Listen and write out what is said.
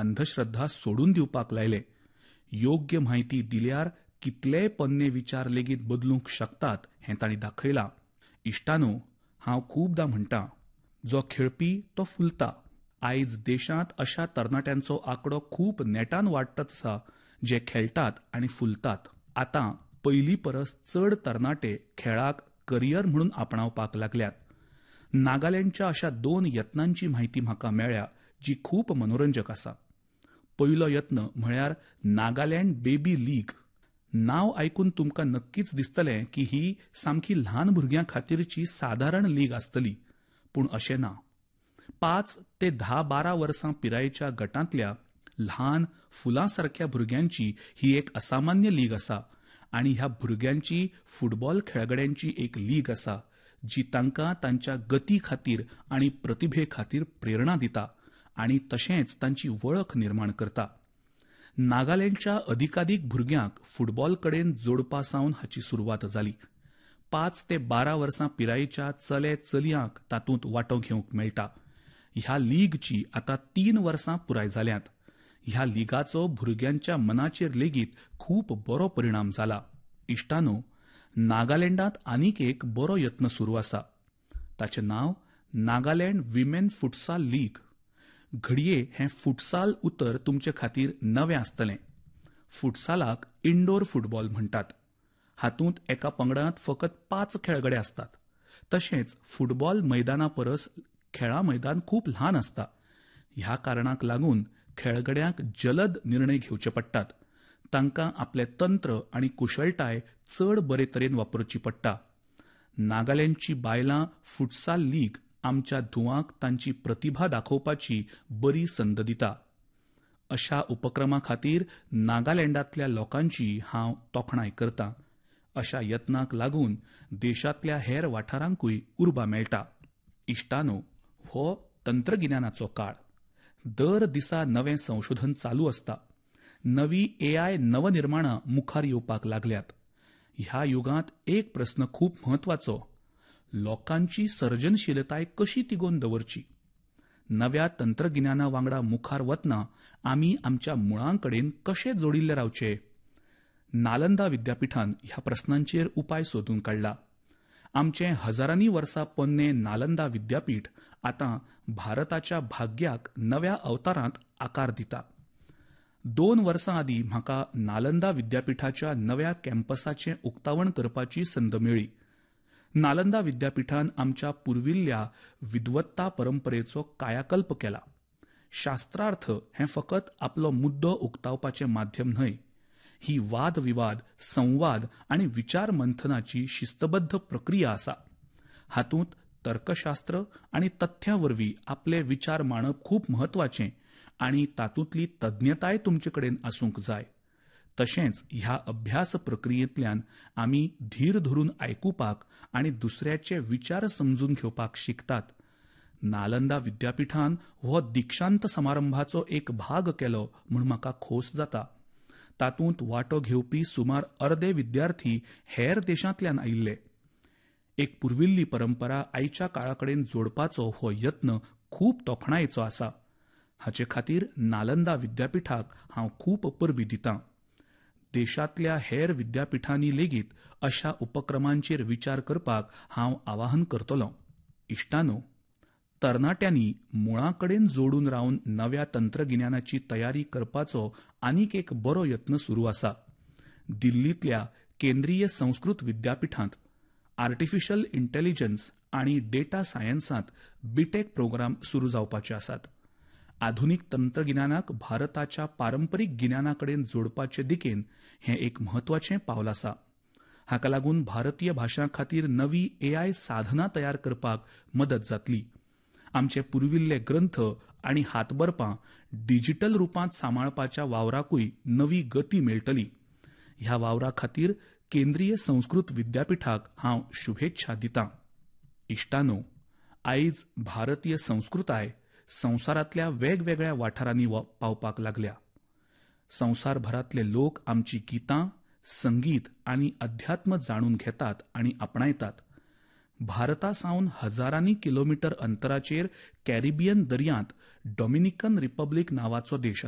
अंधश्रद्धा सोडून दिवपाक लायले. योग्य म्हायती दिल्यार कितलेय पोन्ने विचार लेगीत बदलूंक शकतात हें तांणी दाखयलां. इश्टानो, हांव खूबदां म्हणटां, जो खेळपी तो फुलता. आयज देशांत अशा तरणाट्यांचो आंकडो खूब नेटान वाडटच आसा जे खेळटात आनी फुलतात. आतां पयलीं परस चड तरणाटे खेळाक करियर म्हणून आपणावपाक लागल्यात. नागालँडच्या अशा 2 यत्नांची म्हायती म्हाका मेळ्ळ्या जी खूब मनोरंजक आसा. पयलो यत्न म्हळ्यार नागालँड बेबी लीग. नांव आयकून तुमकां नक्कीच दिसतलें की ही सामकी ल्हान भुरग्यां खातीरची सादारण लीग आसतली, पूण अशें ना. 5 ते 10-12 वर्सां पिरायेच्या गटांतल्या ल्हान फुलांसारक्या भुरग्यांची ही एक असामान्य लीग आसा आनी ह्या भुरग्यांची फुटबॉल खेळगड्यांची एक लीग आसा जी तांकां तांच्या गती खातीर आनी प्रतिभे खातीर प्रेरणा दिता आनी तशेंच तांची वळख निर्माण करता. नागालँडच्या अधिकाधिक भुरग्यांक फुटबॉल कडेन जोडपा सावन हाची सुरवात जाली. 5 ते 12 वर्सां पिरायेच्या चले चलयांक तातूंत वांटो घेवंक मेळटा. ह्या लीगची आतां 3 वर्सां पुराय जाल्यांत. ह्या लीगाचो भुरग्यांच्या मनाचेर लेगीत खूब बरो परिणाम जाला. इश्टानो, नागालँडांत आनीक एक बरो यत्न सुरू आसा. ताचें नांव नागालँड विमेन फुटसाल लीग. घडये हें फुटसाल उतर तुमचे खातीर नवें आसतलें. फुटसालाक इंडोर फुटबॉल म्हणटात. हातूंत एका पंगडांत फकत 5 खेळगडे आसतात. तशेंच फुटबॉल मैदाना परस खेळां मैदान खूब ल्हान आसता. ह्या कारणाक लागून खेळगड्यांक जलद निर्णय घेवचे पडटात. तांकां आपलें तंत्र आनी कुशळटाय चड बरे तरेन वापरची पडटा. नागालँडची बायलां फुटसाल लीग आमच्या धुवांक तांची प्रतिभा दाखोवपाची बरी संद दिता. अशा उपक्रमा खातीर नागालँडांतल्या लोकांची हांव तोखणाय करतां. अशा यत्नाक लागून देशांतल्या हेर वाठारांकूय उर्बा मेळटा. इश्टानो, हो तंत्रगिन्यानाचो काळ. दर दिसा नवें संशोधन चालू आसता. नवी AI नवनिर्माणां मुखार येवपाक लागल्यात. ह्या युगांत एक प्रस्न खूब म्हत्वाचो. लोकांची सर्जनशीलताय कशी तिगोवन दवरची. नव्या तंत्रगिन्याना वांगडा मुखार वतना आमी आमच्या मुळांकडेन कशे जोडिल्ले रावचे. नालंदा विद्यापीठान ह्या प्रस्नांचेर उपाय सोदून काडला. आमचें हजारांनी वर्सां पोन्नें नालंदा विद्यापीठ आतां भारताच्या भाग्याक नव्या अवतारांत आकार दिता. 2 वर्सां आदीं म्हाका नालंदा विद्यापीठाच्या नव्या कॅम्पसाचें उक्तावण करपाची संद मेळ्ळी. नालंदा विद्यापीठान आमच्या पुर्विल्ल्या विद्वत्ता परंपरेचो कायाकल्प केला. शास्त्रार्थ हें फकत आपलो मुद्दो उक्तावपाचें माध्यम न्हय. ही वादविवाद, संवाद आनी विचार मंथनाची शिस्तबद्ध प्रक्रिया आसा. हातूंत तर्कशास्त्र आनी तथ्यां वरवीं आपले विचार मांडप खूब म्हत्वाचें आनी तातूंतली तज्ञताय तुमचे कडेन आसूंक जाय. तशेंच ह्या अभ्यास प्रक्रियेंतल्यान आमी धीर धरून आयकुपाक आनी दुसऱ्याचे विचार समजून घेवपाक शिकतात. नालंदा विद्यापीठान हो दीक्षांत समारंभाचो एक भाग केलो म्हूण म्हाका खोस जाता. तातूंत वांटो घेवपी सुमार अर्दे विद्यार्थी हेर देशांतल्यान आयिल्ले. एक पुर्विल्ली परंपरा आयच्या काळाकडेन जोडपाचो हो यत्न खूब तोखणायेचो आसा. हाचे खातीर नालंदा विद्यापीठाक हांव खूब परबीं दितां. देशांतल्या हेर विद्यापीठांनी लेगीत अशा उपक्रमांचेर विचार करपाक हांव आवाहन करतलों. इश्टानो, तरणाट्यांनी मुळांकडेन जोडून रावन नव्या तंत्रगिन्यानाची तयारी करपाचो आनीक एक बरो यत्न सुरू आसा. दिल्लींतल्या केंद्रीय संस्कृत विद्यापीठांत आर्टिफिशियल इंटेलिजन्स आनी डेटा सायन्सांत बीटेक प्रोग्राम सुरू जावपाचे आसात. आधुनीक तंत्रगिन्यानाक भारताच्या पारंपरीक गिन्यानाकडेन जोडपाचे दिकेन हें एक म्हत्वाचें पावल आसा. हाका लागून भारतीय भाशां खातीर नवी AI साधनां तयार करपाक मदत जातली. आमचे पुर्विल्ले ग्रंथ आनी हातबरपां डिजिटल रुपांत सांबाळपाच्या वावराकूय नवी गती मेळटली. ह्या वावरा खातीर केंद्रीय संस्कृत विद्यापीठाक हांव शुभेच्छा दितां. इश्टानो, आयज भारतीय संस्कृताय संवसारांतल्या वेगवेगळ्या वाठारांनी पावपाक लागल्या. संवसारभरांतले लोक आमची गितां, संगीत आनी अध्यात्म जाणून घेतात आनी आपणायतात. भारता सावन हजारांनी किलोमीटर अंतराचेर कॅरिबियन दर्यांत डॉमिनिकन रिपब्लीक नांवाचो देश